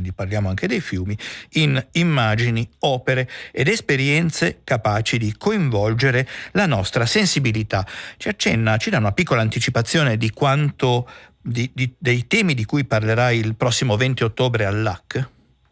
quindi parliamo anche dei fiumi, in immagini, opere ed esperienze capaci di coinvolgere la nostra sensibilità. Ci dà una piccola anticipazione di quanto dei temi di cui parlerai il prossimo 20 ottobre all'AC?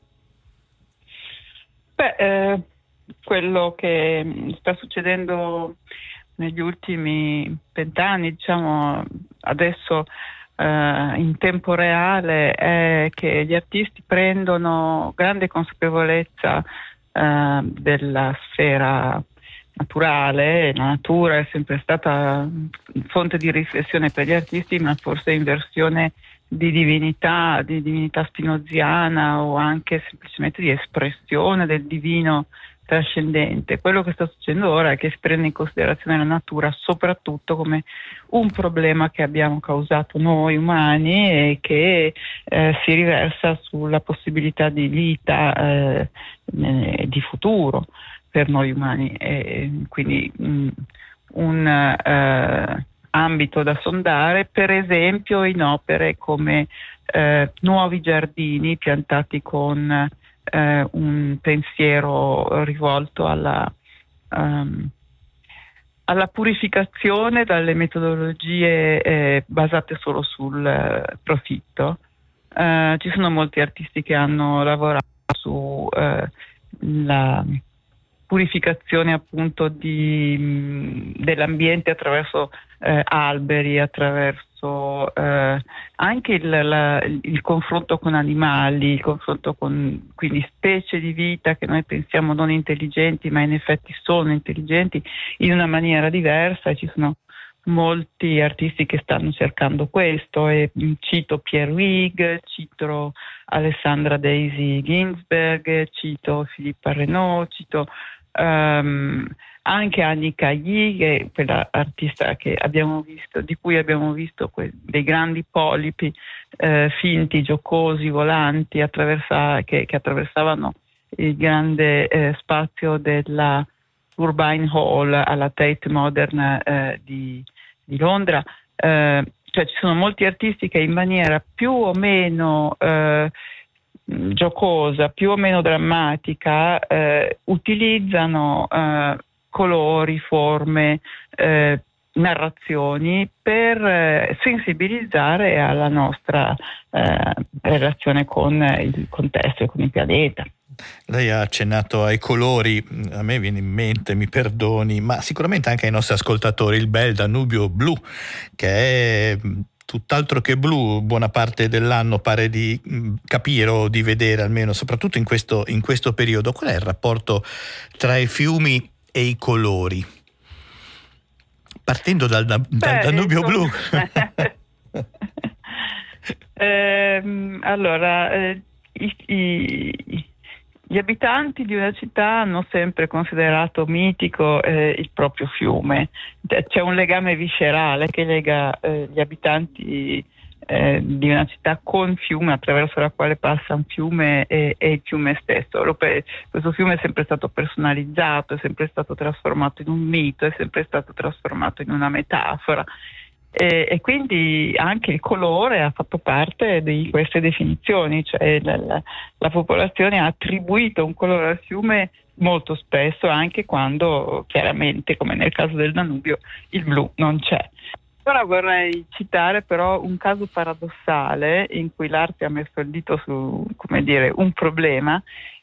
Quello che sta succedendo negli ultimi 20 anni, diciamo adesso in tempo reale, è che gli artisti prendono grande consapevolezza della sfera naturale. La natura è sempre stata fonte di riflessione per gli artisti, ma forse in versione di divinità spinoziana, o anche semplicemente di espressione del divino trascendente. Quello che sta succedendo ora è che si prende in considerazione la natura soprattutto come un problema che abbiamo causato noi umani e che si riversa sulla possibilità di vita di futuro per noi umani, e quindi un ambito da sondare, per esempio in opere come nuovi giardini piantati con un pensiero rivolto alla purificazione dalle metodologie basate solo sul profitto. Ci sono molti artisti che hanno lavorato su la purificazione appunto dell'ambiente attraverso alberi, attraverso anche il confronto con animali, il confronto con quindi specie di vita che noi pensiamo non intelligenti, ma in effetti sono intelligenti in una maniera diversa, e ci sono molti artisti che stanno cercando questo, e cito Pierre Huyghe, cito Alessandra Daisy Ginsberg, cito Philippe Renaud, cito anche Annika Yi, che è quella artista che abbiamo visto, di cui abbiamo visto dei grandi polipi finti, giocosi, volanti, che attraversavano il grande spazio della Turbine Hall alla Tate Modern di Londra. Cioè ci sono molti artisti che in maniera più o meno giocosa, più o meno drammatica, utilizzano colori, forme, narrazioni per sensibilizzare alla nostra relazione con il contesto e con il pianeta. Lei ha accennato ai colori, a me viene in mente, mi perdoni, ma sicuramente anche ai nostri ascoltatori, il bel Danubio blu, che è tutt'altro che blu, buona parte dell'anno pare di capire o di vedere, almeno soprattutto in questo periodo. Qual è il rapporto tra i fiumi e i colori? Partendo dal Danubio blu. Allora, gli abitanti di una città hanno sempre considerato mitico il proprio fiume. C'è un legame viscerale che lega gli abitanti di una città con fiume, attraverso la quale passa un fiume, e il fiume stesso. Questo fiume è sempre stato personalizzato, è sempre stato trasformato in un mito, è sempre stato trasformato in una metafora. E quindi anche il colore ha fatto parte di queste definizioni, cioè la popolazione ha attribuito un colore al fiume molto spesso, anche quando chiaramente, come nel caso del Danubio, il blu non c'è. Ora vorrei citare però un caso paradossale in cui l'arte ha messo il dito su, come dire, un problema.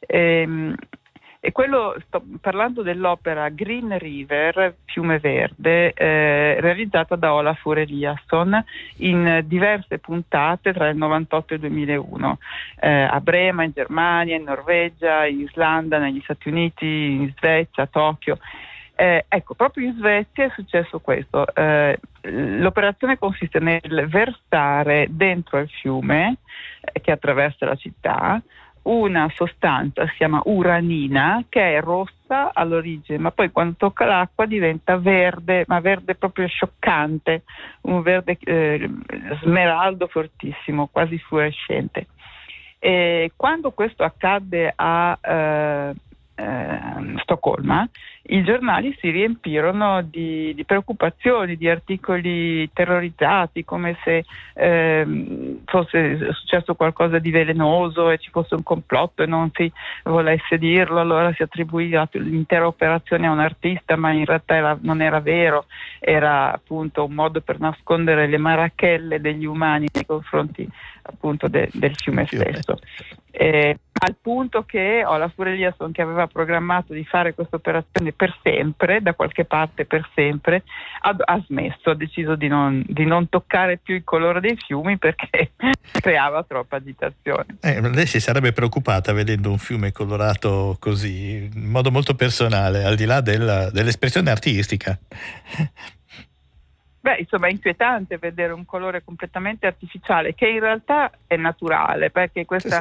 E quello, sto parlando dell'opera Green River, Fiume Verde, realizzata da Olafur Eliasson in diverse puntate tra il 98 e il 2001, a Brema, in Germania, in Norvegia, in Islanda, negli Stati Uniti, in Svezia, a Tokyo. Ecco, proprio in Svezia è successo questo. L'operazione consiste nel versare dentro il fiume che attraversa la città una sostanza, si chiama uranina, che è rossa all'origine, ma poi quando tocca l'acqua diventa verde, ma verde proprio scioccante, un verde smeraldo fortissimo, quasi fluorescente. E quando questo accadde Stoccolma, i giornali si riempirono di preoccupazioni, di articoli terrorizzati, come se fosse successo qualcosa di velenoso e ci fosse un complotto e non si volesse dirlo, allora si attribuiva l'intera operazione a un artista, ma in realtà non era vero, era appunto un modo per nascondere le marachelle degli umani nei confronti appunto del fiume stesso. Al punto che Olafur Eliasson, che aveva programmato di fare questa operazione per sempre, da qualche parte per sempre, ha smesso, ha deciso di non toccare più il colore dei fiumi perché creava troppa agitazione. Lei si sarebbe preoccupata vedendo un fiume colorato così, in modo molto personale, al di là dell'espressione artistica. Beh, insomma, è inquietante vedere un colore completamente artificiale, che in realtà è naturale, perché questo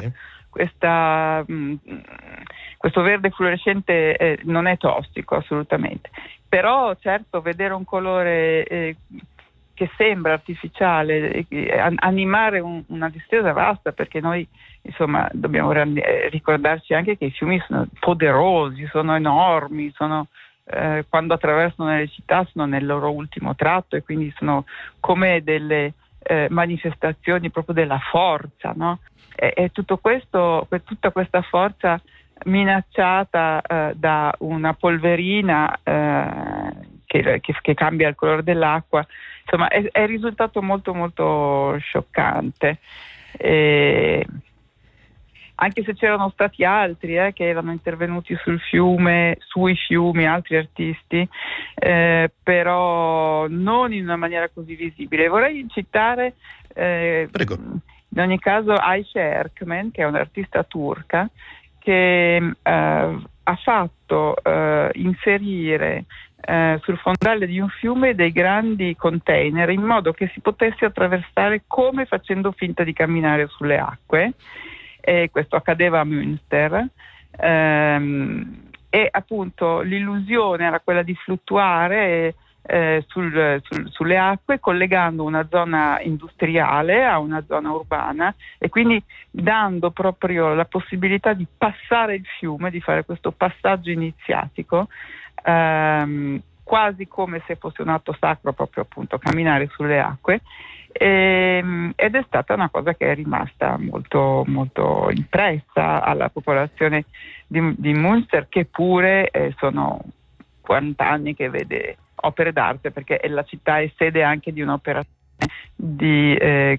verde fluorescente non è tossico assolutamente. Però certo vedere un colore che sembra artificiale, animare una distesa vasta, perché noi insomma dobbiamo ricordarci anche che i fiumi sono poderosi, sono enormi, quando attraversano le città sono nel loro ultimo tratto e quindi sono come delle manifestazioni proprio della forza, no? E tutto questo, tutta questa forza minacciata da una polverina che cambia il colore dell'acqua, insomma è risultato molto molto scioccante. Anche se c'erano stati altri che erano intervenuti sui fiumi, altri artisti, però non in una maniera così visibile. Vorrei citare Prego. In ogni caso Ayşe Erkmen, che è un'artista turca, che ha fatto inserire sul fondale di un fiume dei grandi container in modo che si potesse attraversare come facendo finta di camminare sulle acque. E questo accadeva a Münster, e appunto l'illusione era quella di fluttuare sulle acque, collegando una zona industriale a una zona urbana e quindi dando proprio la possibilità di passare il fiume, di fare questo passaggio iniziatico, quasi come se fosse un atto sacro, proprio appunto camminare sulle acque. Ed è stata una cosa che è rimasta molto molto impressa alla popolazione di Münster, che pure sono 40 anni che vede opere d'arte, perché la città è sede anche di un'operazione di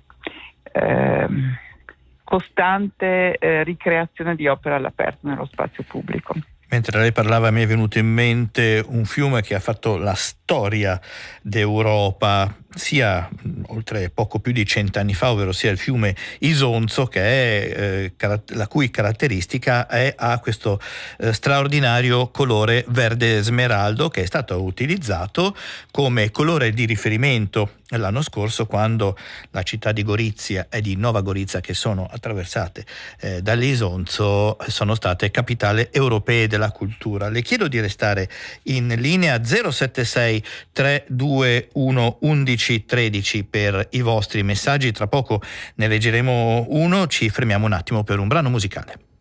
costante ricreazione di opere all'aperto nello spazio pubblico. Mentre lei parlava mi è venuto in mente un fiume che ha fatto la storia d'Europa, sia oltre poco più di 100 anni fa, ovvero sia il fiume Isonzo, che è la cui caratteristica ha questo straordinario colore verde smeraldo, che è stato utilizzato come colore di riferimento l'anno scorso, quando la città di Gorizia e di Nova Gorica, che sono attraversate dall'Isonzo, sono state capitali europee della cultura. Le chiedo di restare in linea 076 321 11 13 per i vostri messaggi. Tra poco ne leggeremo uno, ci fermiamo un attimo per un brano musicale.